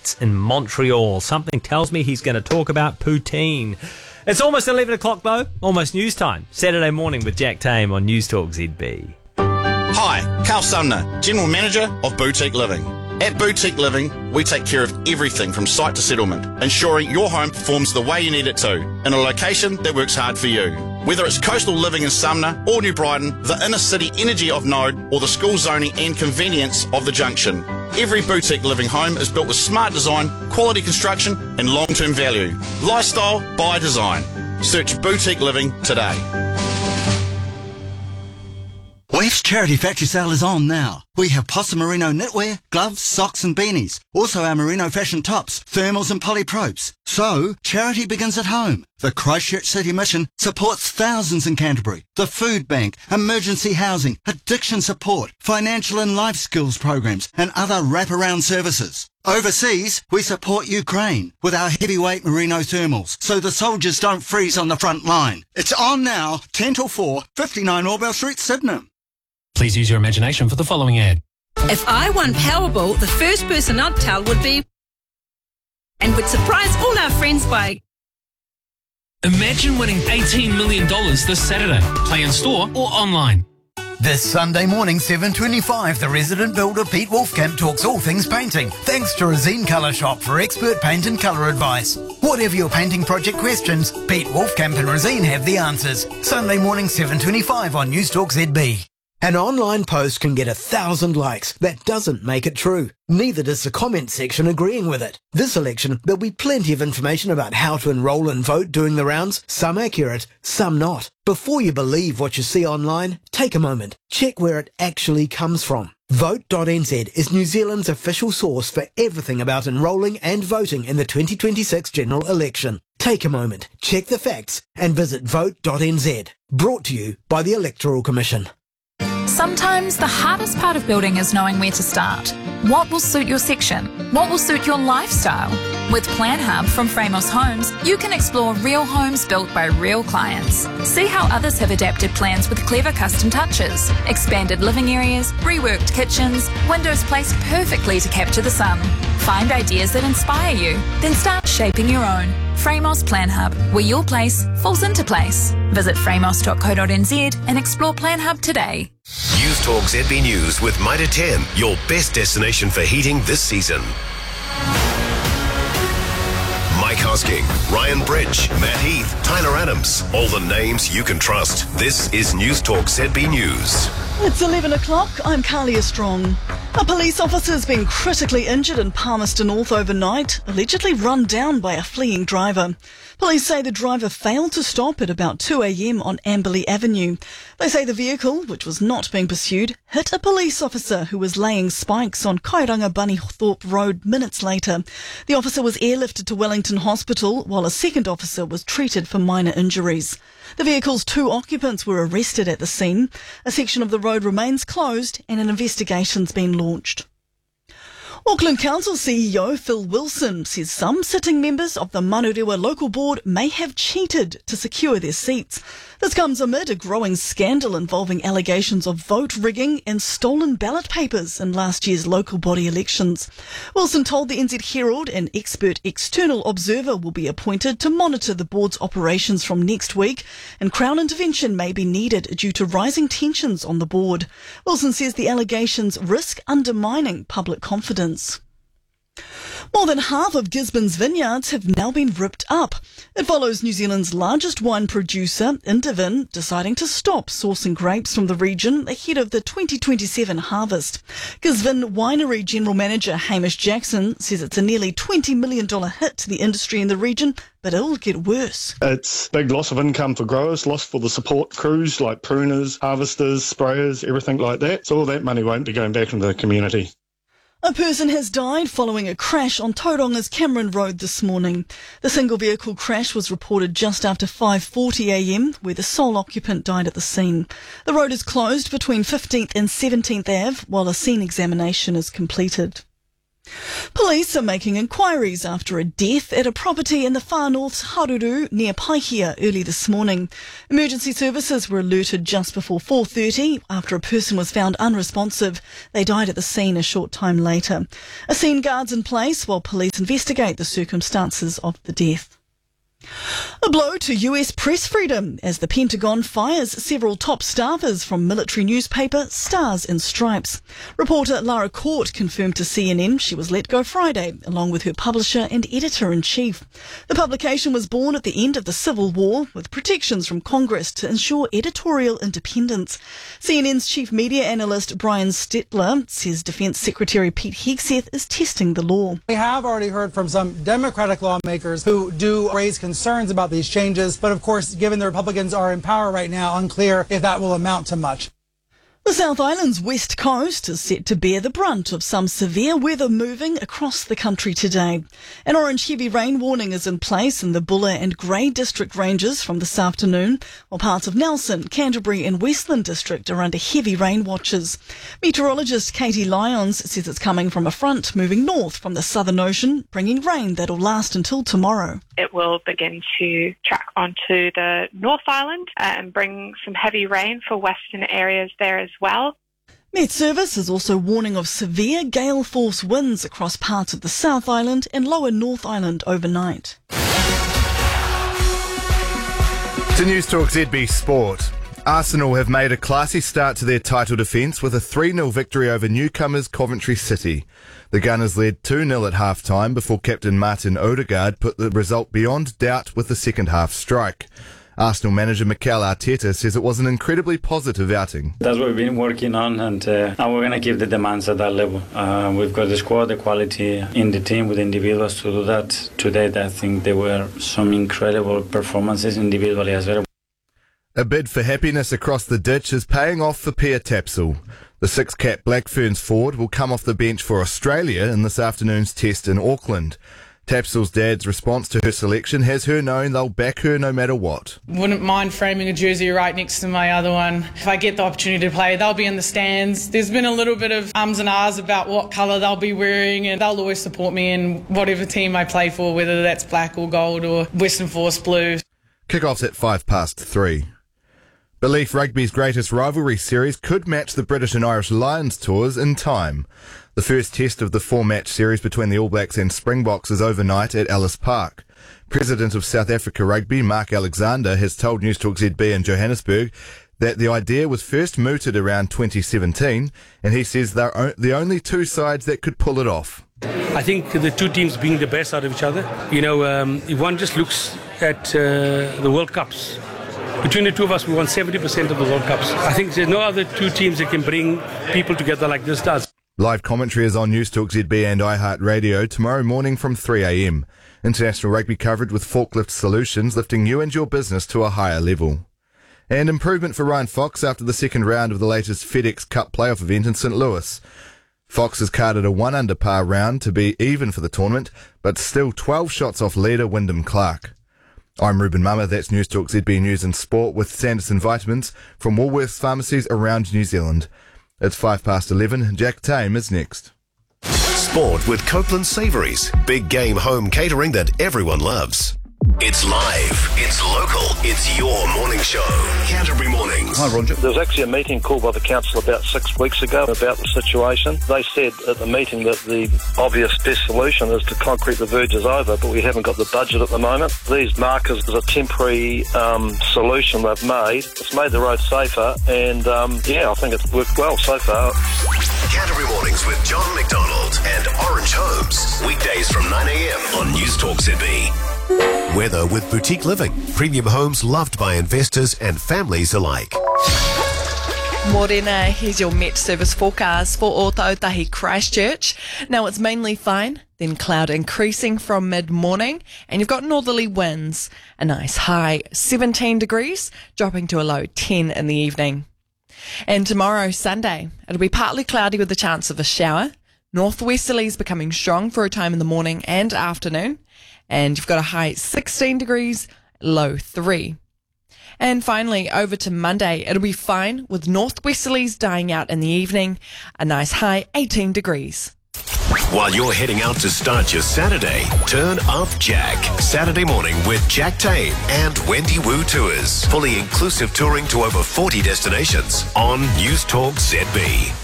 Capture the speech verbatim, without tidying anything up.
seats in Montreal. Something tells me he's going to talk about poutine. It's almost eleven o'clock though, almost news time. Saturday morning with Jack Tame on News Talk Z B. Hi, Carl Sumner, General Manager of Boutique Living. At Boutique Living, we take care of everything from site to settlement, ensuring your home performs the way you need it to, in a location that works hard for you. Whether it's coastal living in Sumner or New Brighton, the inner city energy of Node, or the school zoning and convenience of the Junction, every Boutique Living home is built with smart design, quality construction and long-term value. Lifestyle by design. Search Boutique Living today. Weave's Charity Factory Sale is on now. We have Possum Merino knitwear, gloves, socks and beanies. Also our merino fashion tops, thermals and polypropes. So, charity begins at home. The Christchurch City Mission supports thousands in Canterbury. The Food Bank, emergency housing, addiction support, financial and life skills programs and other wraparound services. Overseas, we support Ukraine with our heavyweight merino thermals so the soldiers don't freeze on the front line. It's on now, ten till four, fifty-nine Orwell Street, Sydenham. Please use your imagination for the following ad. If I won Powerball, the first person I'd tell would be... and would surprise all our friends by... Imagine winning eighteen million dollars this Saturday. Play in store or online. This Sunday morning, seven twenty-five, the resident builder Pete Wolfkamp talks all things painting, thanks to Resine Colour Shop for expert paint and colour advice. Whatever your painting project questions, Pete Wolfkamp and Resine have the answers. Sunday morning, seven twenty-five on News Talk Z B. An online post can get a thousand likes. That doesn't make it true. Neither does the comment section agreeing with it. This election, there'll be plenty of information about how to enrol and vote doing the rounds, some accurate, some not. Before you believe what you see online, take a moment. Check where it actually comes from. vote dot n z is New Zealand's official source for everything about enrolling and voting in the twenty twenty-six general election. Take a moment, check the facts, and visit vote dot n z. Brought to you by the Electoral Commission. Sometimes the hardest part of building is knowing where to start. What will suit your section? What will suit your lifestyle? With Plan Hub from Framos Homes, you can explore real homes built by real clients. See how others have adapted plans with clever custom touches, expanded living areas, reworked kitchens, windows placed perfectly to capture the sun. Find ideas that inspire you, then start shaping your own. Framos Plan Hub, where your place falls into place. Visit framos dot co dot n z and explore Plan Hub today. News Talk Z B News with Mitre ten, your best destination for heating this season. Mike Hosking, Ryan Bridge, Matt Heath, Tyler Adams, all the names you can trust. This is News Talk Z B News. It's eleven o'clock, I'm Carlia Strong. A police officer has been critically injured in Palmerston North overnight, allegedly run down by a fleeing driver. Police say the driver failed to stop at about two a.m. on Amberley Avenue. They say the vehicle, which was not being pursued, hit a police officer who was laying spikes on Kairanga Bunnythorpe Road minutes later. The officer was airlifted to Wellington Hospital, while a second officer was treated for minor injuries. The vehicle's two occupants were arrested at the scene. A section of the road remains closed and an investigation's been launched. Auckland Council C E O Phil Wilson says some sitting members of the Manurewa local board may have cheated to secure their seats. This comes amid a growing scandal involving allegations of vote rigging and stolen ballot papers in last year's local body elections. Wilson told the N Z Herald an expert external observer will be appointed to monitor the board's operations from next week, and Crown intervention may be needed due to rising tensions on the board. Wilson says the allegations risk undermining public confidence. More than half of Gisborne's vineyards have now been ripped up. It follows New Zealand's largest wine producer, Indivin, deciding to stop sourcing grapes from the region ahead of the twenty twenty-seven harvest. Gisborne Winery General Manager Hamish Jackson says it's a nearly twenty million dollars hit to the industry in the region, but it'll get worse. It's a big loss of income for growers, loss for the support crews like pruners, harvesters, sprayers, everything like that. So all that money won't be going back into the community. A person has died following a crash on Tauranga's Cameron Road this morning. The single vehicle crash was reported just after five forty a.m, where the sole occupant died at the scene. The road is closed between fifteenth and seventeenth Avenue while a scene examination is completed. Police are making inquiries after a death at a property in the far north Haruru near Paihia early this morning. Emergency services were alerted just before four thirty after a person was found unresponsive. They died at the scene a short time later. A scene guard's in place while police investigate the circumstances of the death. A blow to U S press freedom as the Pentagon fires several top staffers from military newspaper Stars and Stripes. Reporter Lara Court confirmed to C N N she was let go Friday, along with her publisher and editor-in-chief. The publication was born at the end of the Civil War, with protections from Congress to ensure editorial independence. C N N's chief media analyst Brian Stetler says Defence Secretary Pete Hegseth is testing the law. We have already heard from some Democratic lawmakers who do raise concerns about these changes, but of course, given the Republicans are in power right now, unclear if that will amount to much. The South Island's west coast is set to bear the brunt of some severe weather moving across the country today. An orange heavy rain warning is in place in the Buller and Grey district ranges from this afternoon, while parts of Nelson, Canterbury and Westland district are under heavy rain watches. Meteorologist Katie Lyons says it's coming from a front moving north from the Southern Ocean, bringing rain that'll last until tomorrow. It will begin to track onto the North Island uh, and bring some heavy rain for western areas there as well. Met Service is also warning of severe gale force winds across parts of the South Island and lower North Island overnight. To News Talk Z B Sport. Arsenal have made a classy start to their title defence with a three nil victory over newcomers Coventry City. The Gunners led two nil at half-time before captain Martin Odegaard put the result beyond doubt with the second half strike. Arsenal manager Mikel Arteta says it was an incredibly positive outing. That's what we've been working on, and, uh, and we're going to keep the demands at that level. Uh, we've got the squad, the quality in the team with individuals to do that. Today, I think there were some incredible performances individually as well. A bid for happiness across the ditch is paying off for Pia Tapsell. The six-cap Black Ferns forward will come off the bench for Australia in this afternoon's test in Auckland. Tapsell's dad's response to her selection has her knowing they'll back her no matter what. Wouldn't mind framing a jersey right next to my other one. If I get the opportunity to play, they'll be in the stands. There's been a little bit of ums and ahs about what colour they'll be wearing, and they'll always support me in whatever team I play for, whether that's black or gold or Western Force blue. Kick-off's at five past three. Belief Rugby's greatest rivalry series could match the British and Irish Lions tours in time. The first test of the four-match series between the All Blacks and Springboks is overnight at Ellis Park. President of South Africa Rugby, Mark Alexander, has told News Talk Z B in Johannesburg that the idea was first mooted around twenty seventeen, and he says they're the only two sides that could pull it off. I think the two teams being the best out of each other. You know, um, if one just looks at uh, the World Cups, between the two of us, we won seventy percent of the World Cups. I think there's no other two teams that can bring people together like this does. Live commentary is on News Talk Z B and iHeartRadio tomorrow morning from three a m. International rugby coverage with Forklift Solutions, lifting you and your business to a higher level. And improvement for Ryan Fox after the second round of the latest FedEx Cup playoff event in Saint Louis. Fox has carded a one under par round to be even for the tournament, but still twelve shots off leader Wyndham Clark. I'm Ruben Mama, that's News Talk Z B News and Sport with Sanderson Vitamins from Woolworths pharmacies around New Zealand. It's five past eleven. Jack Tame is next. Sport with Copeland Savouries. Big game home catering that everyone loves. It's live, it's local, it's your morning show. Canterbury Mornings. Hi, Roger. There was actually a meeting called by the council about six weeks ago about the situation. They said at the meeting that the obvious best solution is to concrete the verges over, but we haven't got the budget at the moment. These markers is a temporary um, solution they've made. It's made the road safer, and um, yeah, I think it's worked well so far. Canterbury Mornings with John McDonald and Orange Homes. Weekdays from nine a m on News Talk Z B. Weather with Boutique Living. Premium homes loved by investors and families alike. Morena, here's your Met Service forecast for Ōtautahi Christchurch. Now it's mainly fine, then cloud increasing from mid-morning, and you've got northerly winds. A nice high seventeen degrees, dropping to a low ten in the evening. And tomorrow, Sunday, it'll be partly cloudy with a chance of a shower. Northwesterlies becoming strong for a time in the morning and afternoon. And you've got a high sixteen degrees, low three. And finally, over to Monday, it'll be fine with northwesterlies dying out in the evening. A nice high eighteen degrees. While you're heading out to start your Saturday, turn up Jack. Saturday morning with Jack Tame and Wendy Wu Tours. Fully inclusive touring to over forty destinations on News Talk Z B.